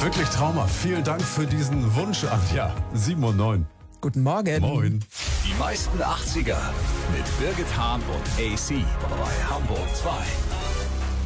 Wirklich Trauma. Vielen Dank für diesen Wunsch, Anja. 7 und 9. Guten Morgen. Moin. Die meisten 80er mit Birgit Hahn und AC bei Hamburg 2.